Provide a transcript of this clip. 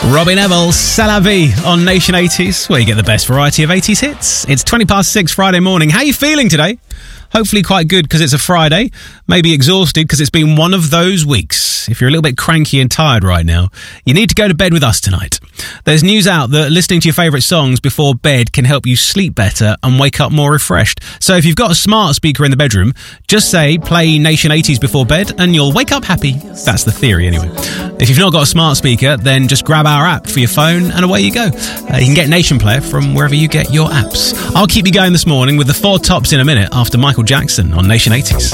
Robbie Neville, C'est la vie on Nation 80s, where you get the best variety of 80s hits. It's 6:20 Friday morning. How are you feeling today? Hopefully quite good because it's a Friday. Maybe exhausted because it's been one of those weeks. If you're a little bit cranky and tired right now, you need to go to bed with us tonight. There's news out that listening to your favourite songs before bed can help you sleep better and wake up more refreshed. So if you've got a smart speaker in the bedroom, just say play Nation 80s before bed and you'll wake up happy. That's the theory anyway. If you've not got a smart speaker, then just grab our app for your phone and away you go. You can get Nation Player from wherever you get your apps. I'll keep you going this morning with the 4 tops in a minute after Michael Jackson on Nation 80s.